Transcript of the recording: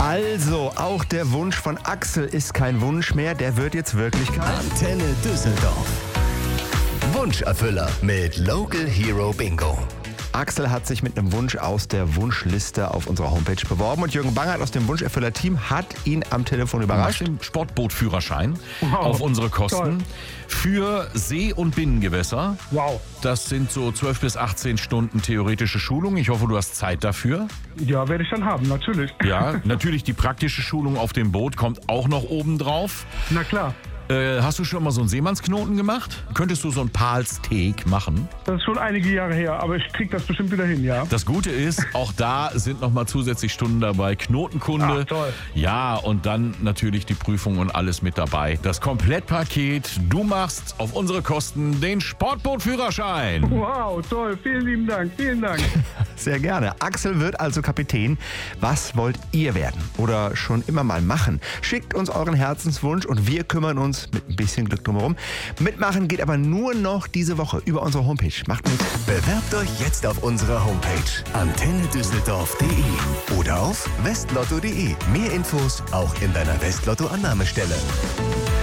Also, auch der Wunsch von Axel ist kein Wunsch mehr, der wird jetzt Wirklichkeit. Antenne Düsseldorf. Wunscherfüller mit Local Hero Bingo. Axel hat sich mit einem Wunsch aus der Wunschliste auf unserer Homepage beworben und Jürgen Bangert aus dem Wunscherfüller-Team hat ihn am Telefon überrascht. Den Sportbootführerschein auf unsere Kosten für See- und Binnengewässer. Wow. Das sind so 12 bis 18 Stunden theoretische Schulung. Ich hoffe, du hast Zeit dafür. Ja, werde ich dann haben, natürlich. Ja, natürlich die praktische Schulung auf dem Boot kommt auch noch oben drauf. Na klar. Hast du schon mal so einen Seemannsknoten gemacht? Könntest du so ein Palsteak machen? Das ist schon einige Jahre her, aber ich krieg das bestimmt wieder hin, ja. Das Gute ist, auch da sind nochmal zusätzlich Stunden dabei. Knotenkunde. Ach, toll. Ja, und dann natürlich die Prüfung und alles mit dabei. Das Komplettpaket. Du machst auf unsere Kosten den Sportbootführerschein. Wow, toll. Vielen lieben Dank. Vielen Dank. Sehr gerne. Axel wird also Kapitän. Was wollt ihr werden oder schon immer mal machen? Schickt uns euren Herzenswunsch und wir kümmern uns mit ein bisschen Glück drumherum. Mitmachen geht aber nur noch diese Woche über unsere Homepage. Macht mit. Bewerbt euch jetzt auf unserer Homepage antennedüsseldorf.de oder auf westlotto.de. Mehr Infos auch in deiner Westlotto-Annahmestelle.